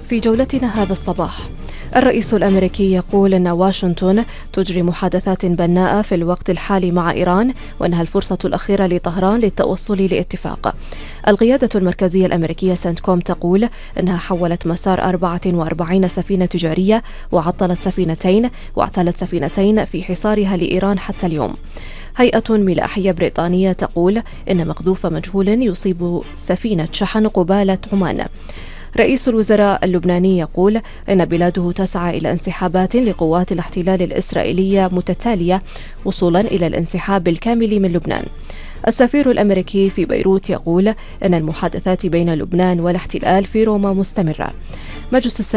في جولتنا هذا الصباح، الرئيس الأمريكي يقول أن واشنطن تجري محادثات بناءة في الوقت الحالي مع إيران، وأنها الفرصة الأخيرة لطهران للتوصل لاتفاق. القيادة المركزية الأمريكية سنتكوم تقول أنها حولت مسار 44 سفينة تجارية وعطلت سفينتين واعتلت سفينتين في حصارها لإيران حتى اليوم. هيئة ملاحية بريطانية تقول إن مقذوف مجهول يصيب سفينة شحن قبالة عمان. رئيس الوزراء اللبناني يقول إن بلاده تسعى إلى انسحابات لقوات الاحتلال الإسرائيلية متتالية وصولا إلى الانسحاب بالكامل من لبنان. السفير الأمريكي في بيروت يقول إن المحادثات بين لبنان والاحتلال في روما مستمرة. مجلس